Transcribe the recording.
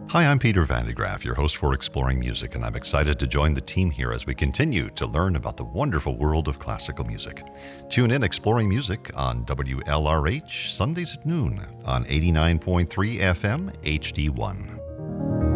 Hi, I'm Peter Van de Graaff, your host for Exploring Music, and I'm excited to join the team here as we continue to learn about the wonderful world of classical music. Tune in Exploring Music on WLRH Sundays at noon on 89.3 FM HD1.